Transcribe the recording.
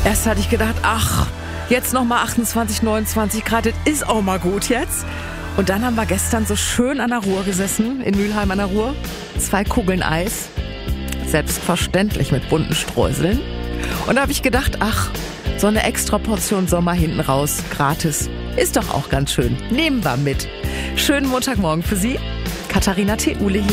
Erst hatte ich gedacht, ach, jetzt nochmal 28, 29 Grad, das ist auch mal gut jetzt. Und dann haben wir gestern so schön an der Ruhr gesessen, in Mülheim an der Ruhr. 2 Kugeln Eis, selbstverständlich mit bunten Streuseln. Und da habe ich gedacht, ach, so eine extra Portion Sommer hinten raus, gratis, ist doch auch ganz schön. Nehmen wir mit. Schönen Montagmorgen für Sie. Katharina T. Uhle hier.